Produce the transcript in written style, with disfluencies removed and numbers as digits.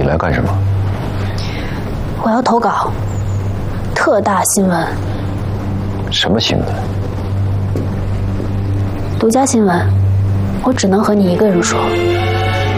来干什么？ 我要投稿，特大新闻。 什么新闻？ 独家新闻，我只能和你一个人说。